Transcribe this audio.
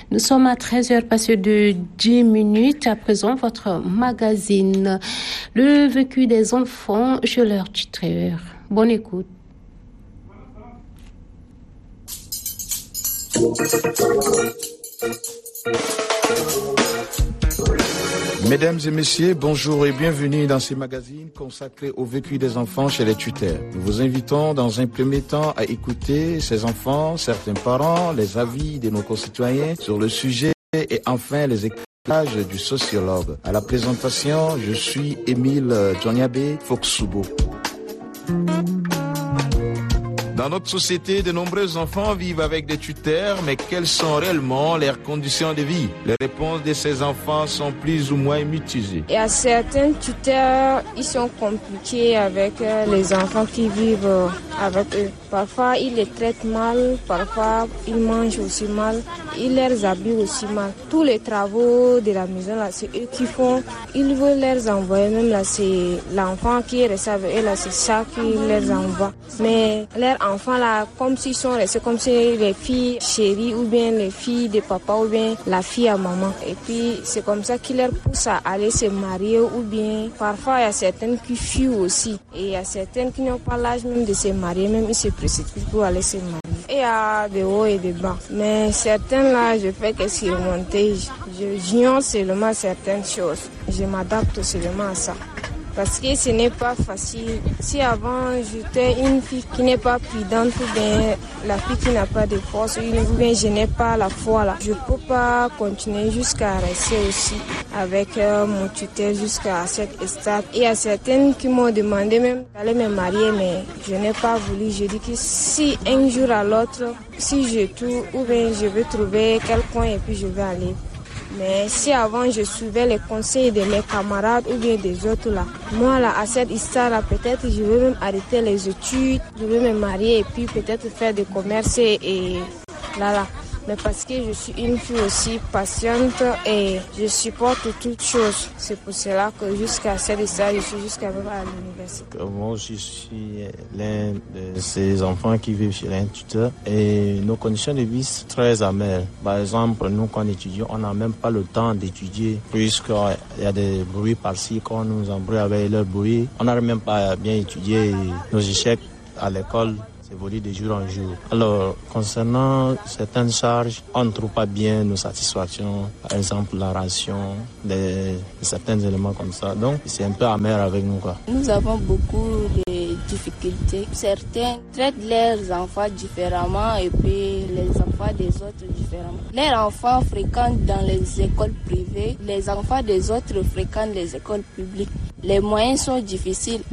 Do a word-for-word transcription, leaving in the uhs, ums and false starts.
Nous sommes à treize heures passées de dix minutes. À présent, votre magazine, le vécu des enfants chez leur tuteur. Bonne écoute. Mesdames et messieurs, bonjour et bienvenue dans ce magazine consacré au vécu des enfants chez les tuteurs. Nous vous invitons dans un premier temps à écouter ces enfants, certains parents, les avis de nos concitoyens sur le sujet et enfin les éclairages du sociologue. À la présentation, je suis Émile Djoniabé Foxubo. Dans notre société, de nombreux enfants vivent avec des tuteurs, mais quelles sont réellement leurs conditions de vie? Les réponses de ces enfants sont plus ou moins mitigées. Il y a certains tuteurs, ils sont compliqués avec les enfants qui vivent avec eux. Parfois, ils les traitent mal, parfois, ils mangent aussi mal, ils les habillent aussi mal. Tous les travaux de la maison, là, c'est eux qui font. Ils veulent les envoyer, même là, c'est l'enfant qui est resté avec eux, là, c'est ça qui les envoie. Mais leurs enfants, là, comme s'ils sont restés, comme si les filles chéries, ou bien les filles de papa, ou bien la fille à maman. Et puis, c'est comme ça qu'ils leur poussent à aller se marier, ou bien, parfois, il y a certaines qui fuient aussi. Et il y a certaines qui n'ont pas l'âge même de se marier, même ils se précipitent pour aller se marier. Et il y a des hauts et des bas. Mais certains là, je fais que surmonter. Je j'ignore seulement certaines choses. Je m'adapte seulement à ça. Parce que ce n'est pas facile. Si avant j'étais une fille qui n'est pas prudente, ou bien la fille qui n'a pas de force, ou bien je n'ai pas la foi là, je ne peux pas continuer jusqu'à rester aussi avec euh, mon tuteur jusqu'à cette stade. Et il y a certaines qui m'ont demandé même d'aller me marier, mais je n'ai pas voulu. Je dis que si un jour à l'autre, si je trouve, ou bien je vais trouver quel coin et puis je vais aller. Mais si avant je suivais les conseils de mes camarades ou bien des autres là, moi là à cette histoire là peut-être je vais même arrêter les études, je vais me marier et puis peut-être faire des commerces et là là. Mais parce que je suis une fille aussi patiente et je supporte toutes choses. C'est pour cela que jusqu'à cette histoire, je suis jusqu'à même à l'université. Moi aussi, je suis l'un de ces enfants qui vivent chez un tuteur et nos conditions de vie sont très amères. Par exemple, nous, quand on étudie, on n'a même pas le temps d'étudier puisqu'il y a des bruits par-ci, quand on nous embrouille avec leurs bruits. On n'arrive même pas à bien étudier nos échecs à l'école. Évolue de jour en jour. Alors, concernant certaines charges, on ne trouve pas bien nos satisfactions. Par exemple, la ration, des, certains éléments comme ça. Donc, c'est un peu amer avec nous, quoi. Nous avons beaucoup de difficultés. Certains traitent leurs enfants différemment et puis les enfants des autres différemment. Leurs enfants fréquentent dans les écoles privées. Les enfants des autres fréquentent les écoles publiques. Les moyens sont difficiles